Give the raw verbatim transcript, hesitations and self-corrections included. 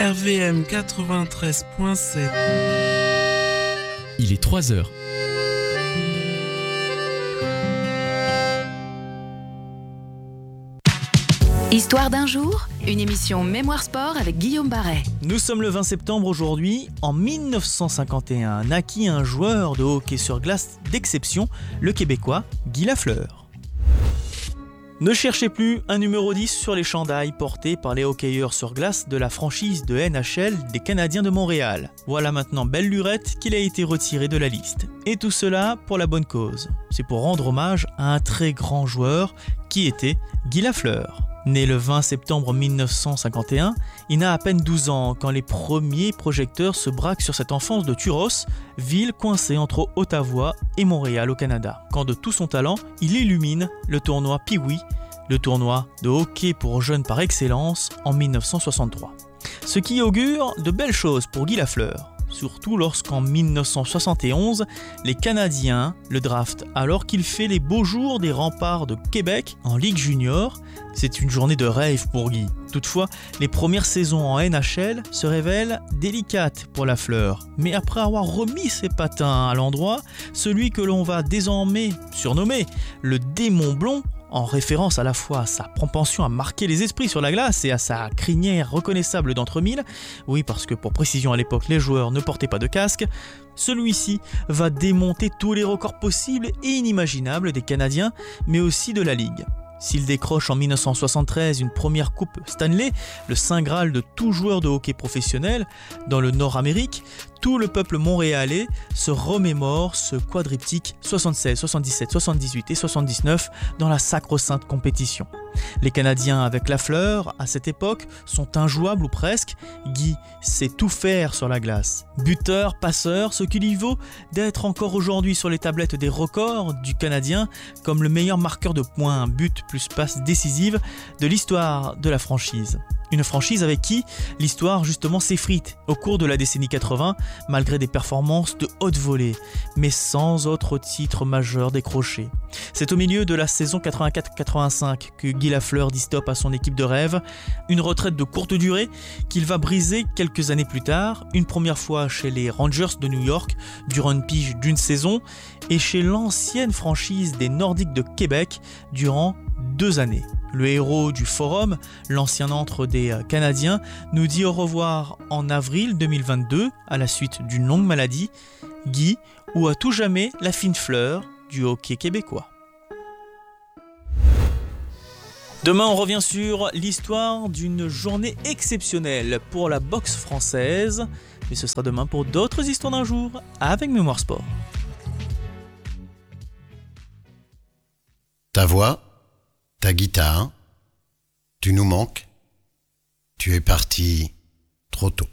R V M quatre-vingt-treize point sept. Il est trois heures. Histoire d'un jour, une émission Mémoire Sport avec Guillaume Barret. Nous sommes le vingt septembre aujourd'hui. En mille neuf cent cinquante et un, naquit un joueur de hockey sur glace d'exception, le Québécois Guy Lafleur. Ne cherchez plus un numéro dix sur les chandails portés par les hockeyeurs sur glace de la franchise de N H L des Canadiens de Montréal. Voilà maintenant belle lurette qu'il a été retiré de la liste. Et tout cela pour la bonne cause. C'est pour rendre hommage à un très grand joueur qui était Guy Lafleur. Né le vingt septembre mille neuf cent cinquante et un, il n'a à peine douze ans quand les premiers projecteurs se braquent sur cette enfance de Turos, ville coincée entre Ottawa et Montréal au Canada. Quand de tout son talent, il illumine le tournoi Pee-Wee, le tournoi de hockey pour jeunes par excellence en mille neuf cent soixante-trois. Ce qui augure de belles choses pour Guy Lafleur. Surtout lorsqu'en mille neuf cent soixante et onze, les Canadiens le draftent alors qu'il fait les beaux jours des remparts de Québec en Ligue junior. C'est une journée de rêve pour Guy. Toutefois, les premières saisons en N H L se révèlent délicates pour Lafleur. Mais après avoir remis ses patins à l'endroit, celui que l'on va désormais surnommer le démon blond, en référence à la fois à sa propension à marquer les esprits sur la glace et à sa crinière reconnaissable d'entre mille, oui parce que pour précision à l'époque les joueurs ne portaient pas de casque, celui-ci va démonter tous les records possibles et inimaginables des Canadiens, mais aussi de la Ligue. S'il décroche en mille neuf cent soixante-treize une première coupe Stanley, le saint graal de tout joueur de hockey professionnel dans le Nord-Amérique, tout le peuple montréalais se remémore ce quadriptyque soixante-seize, soixante-dix-sept, soixante-dix-huit et soixante-dix-neuf dans la sacro-sainte compétition. Les Canadiens avec Lafleur, à cette époque, sont injouables ou presque. Guy sait tout faire sur la glace. Buteur, passeur, ce qui lui vaut d'être encore aujourd'hui sur les tablettes des records du Canadien comme le meilleur marqueur de points, but plus passe décisive de l'histoire de la franchise. Une franchise avec qui l'histoire justement s'effrite au cours de la décennie quatre-vingts, malgré des performances de haute volée, mais sans autre titre majeur décroché. C'est au milieu de la saison quatre-vingt-quatre quatre-vingt-cinq que Guy Lafleur dit stop à son équipe de rêve, une retraite de courte durée qu'il va briser quelques années plus tard, une première fois chez les Rangers de New York durant une pige d'une saison et chez l'ancienne franchise des Nordiques de Québec durant deux années. Le héros du forum, l'ancien antre des Canadiens, nous dit au revoir en avril deux mille vingt-deux à la suite d'une longue maladie. Guy, ou à tout jamais la fine fleur du hockey québécois. Demain, on revient sur l'histoire d'une journée exceptionnelle pour la boxe française. Mais ce sera demain pour d'autres histoires d'un jour avec Mémoire Sport. Ta voix, ta guitare, tu nous manques, tu es parti trop tôt.